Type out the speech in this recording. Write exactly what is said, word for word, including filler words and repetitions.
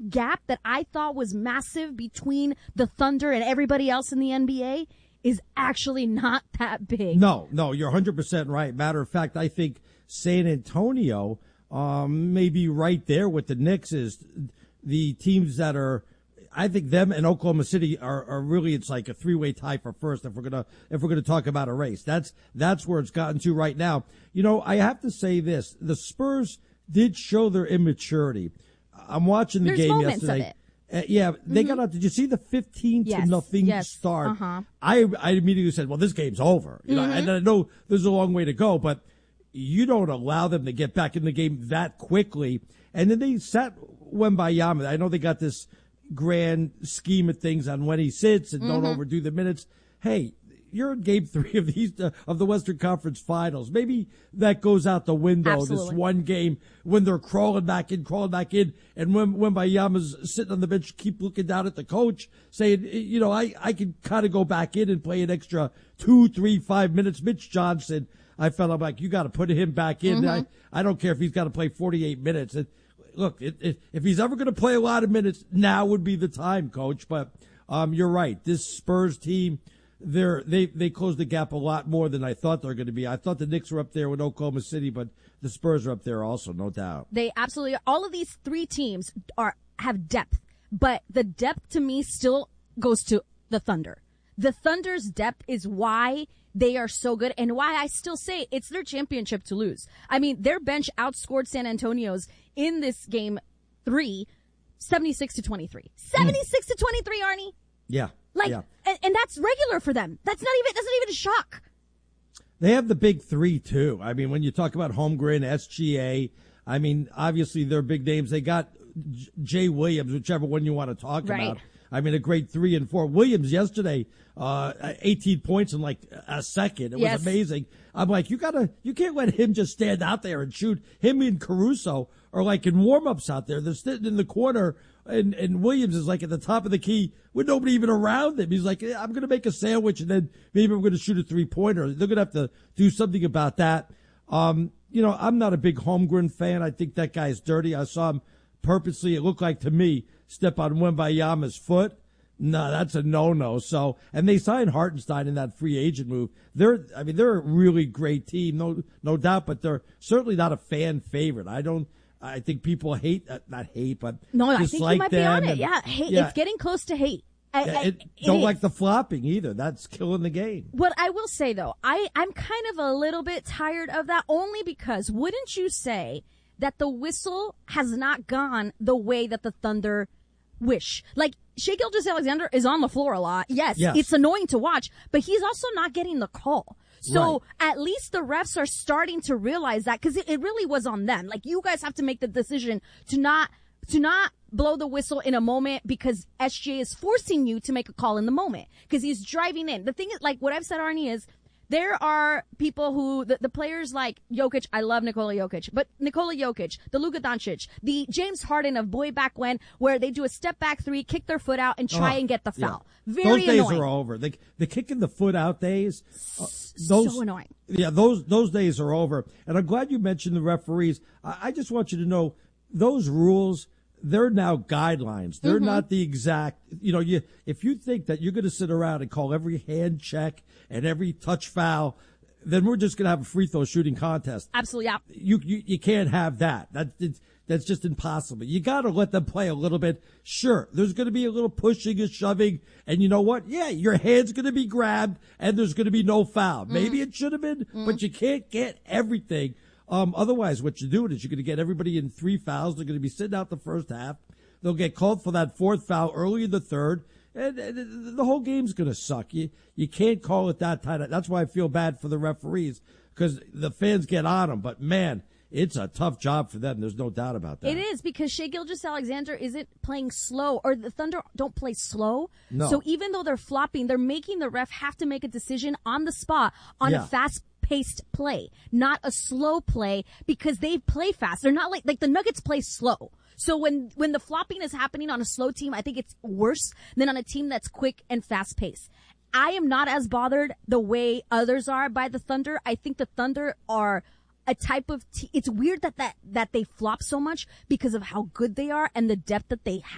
gap that I thought was massive between the Thunder and everybody else in the N B A is actually not that big. No, no, you're one hundred percent right. Matter of fact, I think San Antonio um, may be right there with the Knicks is the teams that are, I think them and Oklahoma City are, are really, it's like a three-way tie for first if we're gonna if we're gonna talk about a race. That's that's where it's gotten to right now. You know, I have to say this: the Spurs did show their immaturity. I'm watching the There's game moments yesterday. Of it. Uh, yeah, they mm-hmm. got out. Did you see the fifteen yes. to nothing yes. start? Uh-huh. I I immediately said, "Well, this game's over." You mm-hmm. know, and I know there's a long way to go, but you don't allow them to get back in the game that quickly. And then they sat Wembanyama. I know they got this grand scheme of things on when he sits and mm-hmm. don't overdo the minutes. Hey, you're in game three of these uh, of the Western Conference Finals. Maybe that goes out the window. Absolutely. This one game when they're crawling back in, crawling back in, and when Wembanyama's sitting on the bench, keep looking down at the coach, saying, you know, I I can kind of go back in and play an extra two, three, five minutes. Mitch Johnson, I felt like you got to put him back in. Mm-hmm. I I don't care if he's got to play forty-eight minutes. And look, it, it, if he's ever going to play a lot of minutes, now would be the time, Coach. But um, you're right. This Spurs team, they're, they they closed the gap a lot more than I thought they were going to be. I thought the Knicks were up there with Oklahoma City, but the Spurs are up there also, no doubt. They absolutely – all of these three teams are have depth, but the depth to me still goes to the Thunder. The Thunder's depth is why – they are so good, and why I still say it's their championship to lose. I mean, their bench outscored San Antonio's in this game three, seventy-six to twenty-three. seventy-six mm. to twenty-three, Arnie. Yeah. Like, yeah. And, and that's regular for them. That's not even, that's not even a shock. They have the big three, too. I mean, when you talk about Holmgren, S G A, I mean, obviously they're big names. They got J- Jay Williams, whichever one you want to talk right. about. I mean, a great three and four. Williams yesterday, uh, eighteen points in like a second. It yes. was amazing. I'm like, you gotta, you can't let him just stand out there and shoot. Him and Caruso are like in warm-ups out there. They're sitting in the corner, and, and Williams is like at the top of the key with nobody even around him. He's like, I'm gonna make a sandwich and then maybe I'm gonna shoot a three-pointer. They're gonna have to do something about that. Um, you know, I'm not a big Holmgren fan. I think that guy's dirty. I saw him purposely, it looked like to me, step on Wembanyama's foot. No, that's a no-no. So, and they signed Hartenstein in that free agent move. They're, I mean, they're a really great team, no, no doubt, but they're certainly not a fan favorite. I don't, I think people hate, uh, not hate, but no, I think you might be on it. And, yeah, hate, yeah, it's getting close to hate. I, yeah, I, it, it don't is. like the flopping either. That's killing the game. What I will say though, I, I'm kind of a little bit tired of that only because wouldn't you say that the whistle has not gone the way that the Thunder wish? Like, Shai Gilgeous-Alexander is on the floor a lot. Yes, yes, it's annoying to watch, but he's also not getting the call. So right. at least the refs are starting to realize that because it, it really was on them. Like, you guys have to make the decision to not to not blow the whistle in a moment because S G A is forcing you to make a call in the moment because he's driving in. The thing is, like what I've said, Arnie, is there are people who, the, the players like Jokic, I love Nikola Jokic, but Nikola Jokic, the Luka Doncic, the James Harden of boy back when, where they do a step back three, kick their foot out, and try oh, and get the foul. Yeah. Very those days annoying. are over. The, the kicking the foot out days, uh, those, so annoying. Yeah, those those days are over. And I'm glad you mentioned the referees. I, I just want you to know those rules, they're now guidelines. They're mm-hmm. not the exact, you know, you if you think that you're going to sit around and call every hand check and every touch foul, then we're just going to have a free throw shooting contest. Absolutely, yeah. You, you, you can't have that. That, it's, that's just impossible. You got to let them play a little bit. Sure, there's going to be a little pushing and shoving, and you know what? Yeah, your hand's going to be grabbed, and there's going to be no foul. Mm. Maybe it should have been, mm. but you can't get everything. Um, otherwise, what you're doing is you're going to get everybody in three fouls. They're going to be sitting out the first half. They'll get called for that fourth foul early in the third. And, and the whole game's going to suck. You you can't call it that tight. That's why I feel bad for the referees because the fans get on them. But, man, it's a tough job for them. There's no doubt about that. It is because Shai Gilgeous-Alexander isn't playing slow, or the Thunder don't play slow. No. So even though they're flopping, they're making the ref have to make a decision on the spot on yeah. a fast-paced play, not a slow play because they play fast. They're not like, like the Nuggets play slow. So when, when the flopping is happening on a slow team, I think it's worse than on a team that's quick and fast paced. I am not as bothered the way others are by the Thunder. I think the Thunder are a type of, te- it's weird that, that, that they flop so much because of how good they are and the depth that they have.